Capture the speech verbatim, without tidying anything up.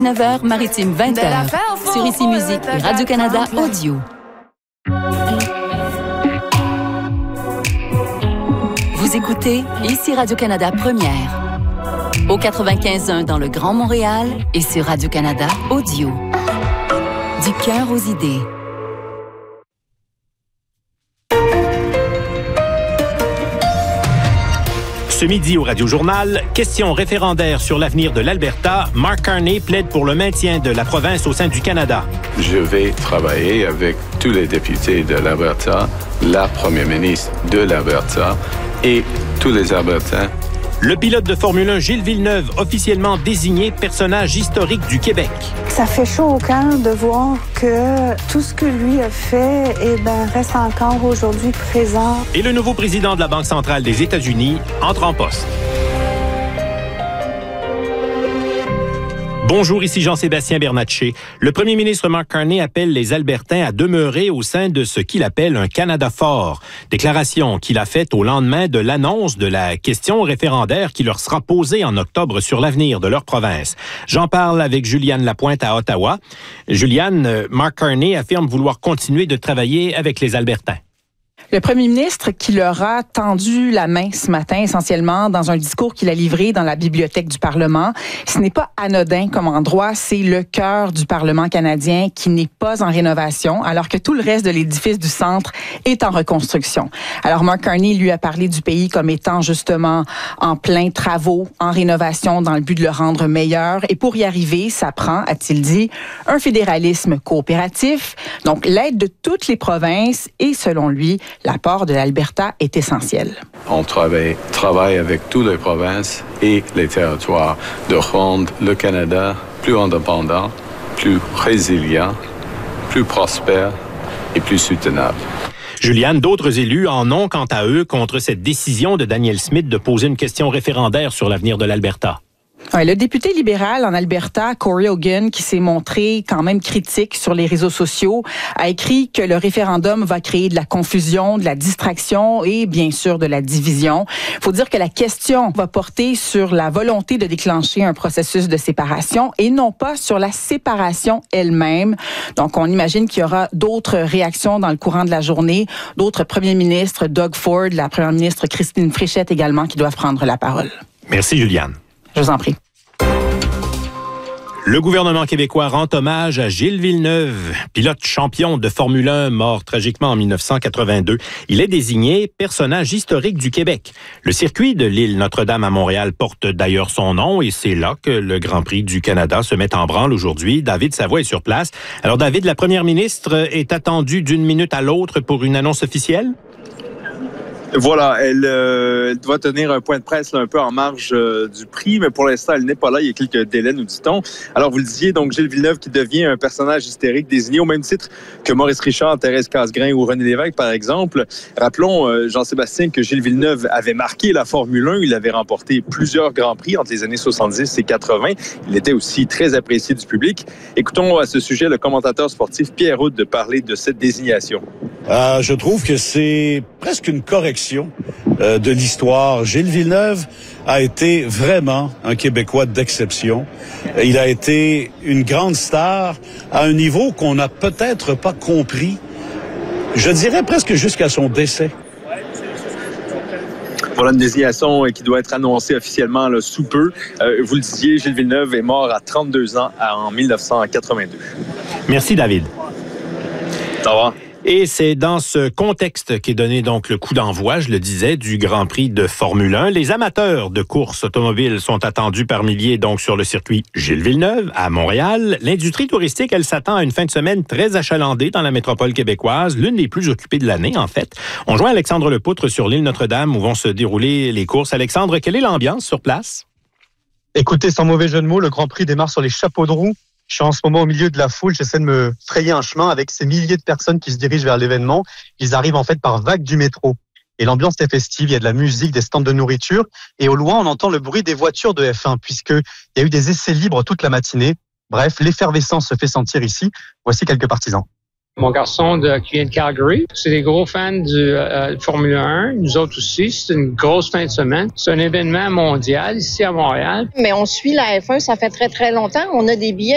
neuf heures, Maritime vingt heures, sur Ici Musique et Radio-Canada Audio. Vous écoutez Ici Radio-Canada Première, au quatre-vingt-quinze point un dans le Grand Montréal et sur Radio-Canada Audio. Du cœur aux idées. Ce midi au Radio-Journal, question référendaire sur l'avenir de l'Alberta. Mark Carney plaide pour le maintien de la province au sein du Canada. Je vais travailler avec tous les députés de l'Alberta, la première ministre de l'Alberta et tous les Albertains. Le pilote de Formule un, Gilles Villeneuve, officiellement désigné personnage historique du Québec. Ça fait chaud au cœur de voir que tout ce que lui a fait eh ben, reste encore aujourd'hui présent. Et le nouveau président de la Banque centrale des États-Unis entre en poste. Bonjour, ici Jean-Sébastien Bernatchez. Le premier ministre Mark Carney appelle les Albertains à demeurer au sein de ce qu'il appelle un Canada fort. Déclaration qu'il a faite au lendemain de l'annonce de la question référendaire qui leur sera posée en octobre sur l'avenir de leur province. J'en parle avec Juliane Lapointe à Ottawa. Juliane, Mark Carney affirme vouloir continuer de travailler avec les Albertains. Le premier ministre qui leur a tendu la main ce matin, essentiellement dans un discours qu'il a livré dans la bibliothèque du Parlement. Ce n'est pas anodin comme endroit, c'est le cœur du Parlement canadien qui n'est pas en rénovation, alors que tout le reste de l'édifice du centre est en reconstruction. Alors Mark Carney lui a parlé du pays comme étant justement en plein travaux, en rénovation dans le but de le rendre meilleur. Et pour y arriver, ça prend, a-t-il dit, un fédéralisme coopératif, donc l'aide de toutes les provinces et selon lui, l'apport de l'Alberta est essentiel. On travaille, travaille avec toutes les provinces et les territoires de rendre le Canada plus indépendant, plus résilient, plus prospère et plus soutenable. Juliane, d'autres élus en ont quant à eux contre cette décision de Danielle Smith de poser une question référendaire sur l'avenir de l'Alberta. Ouais, le député libéral en Alberta, Corey Hogan, qui s'est montré quand même critique sur les réseaux sociaux, a écrit que le référendum va créer de la confusion, de la distraction et bien sûr de la division. Il faut dire que la question va porter sur la volonté de déclencher un processus de séparation et non pas sur la séparation elle-même. Donc on imagine qu'il y aura d'autres réactions dans le courant de la journée, d'autres premiers ministres, Doug Ford, la première ministre Christine Fréchette également, qui doivent prendre la parole. Merci Juliane. Je vous en prie. Le gouvernement québécois rend hommage à Gilles Villeneuve, pilote champion de Formule un, mort tragiquement en dix-neuf cent quatre-vingt-deux. Il est désigné personnage historique du Québec. Le circuit de l'île Notre-Dame à Montréal porte d'ailleurs son nom et c'est là que le Grand Prix du Canada se met en branle aujourd'hui. David Savoie est sur place. Alors David, la première ministre est attendue d'une minute à l'autre pour une annonce officielle? Voilà, elle, euh, elle doit tenir un point de presse là, un peu en marge euh, du prix, mais pour l'instant, elle n'est pas là. Il y a quelques délais, nous dit-on. Alors, vous le disiez, donc Gilles Villeneuve qui devient un personnage hystérique désigné au même titre que Maurice Richard, Thérèse Casgrain ou René Lévesque, par exemple. Rappelons, euh, Jean-Sébastien, que Gilles Villeneuve avait marqué la Formule un. Il avait remporté plusieurs grands prix entre les années soixante-dix et quatre-vingt. Il était aussi très apprécié du public. Écoutons à ce sujet le commentateur sportif Pierre Houde de parler de cette désignation. Euh, je trouve que c'est presque une correction euh, de l'histoire. Gilles Villeneuve a été vraiment un Québécois d'exception. Il a été une grande star à un niveau qu'on n'a peut-être pas compris, je dirais presque jusqu'à son décès. Voilà une désignation qui doit être annoncée officiellement là, sous peu. Euh, vous le disiez, Gilles Villeneuve est mort à trente-deux ans en dix-neuf cent quatre-vingt-deux. Merci David. Au revoir. Et c'est dans ce contexte qu'est donné donc le coup d'envoi, je le disais, du Grand Prix de Formule un. Les amateurs de course automobile sont attendus par milliers donc sur le circuit Gilles Villeneuve à Montréal. L'industrie touristique, elle s'attend à une fin de semaine très achalandée dans la métropole québécoise, l'une des plus occupées de l'année en fait. On joint Alexandre Lepoutre sur l'île Notre-Dame où vont se dérouler les courses. Alexandre, quelle est l'ambiance sur place? Écoutez, sans mauvais jeu de mots, le Grand Prix démarre sur les chapeaux de roue. Je suis en ce moment au milieu de la foule, j'essaie de me frayer un chemin avec ces milliers de personnes qui se dirigent vers l'événement. Ils arrivent en fait par vagues du métro. Et l'ambiance est festive, il y a de la musique, des stands de nourriture. Et au loin, on entend le bruit des voitures de F un, puisqu'il y a eu des essais libres toute la matinée. Bref, l'effervescence se fait sentir ici. Voici quelques partisans. Mon garçon de, qui vient de Calgary, c'est des gros fans du euh, Formule un. Nous autres aussi, c'est une grosse fin de semaine. C'est un événement mondial ici à Montréal. Mais on suit la F un, ça fait très, très longtemps. On a des billets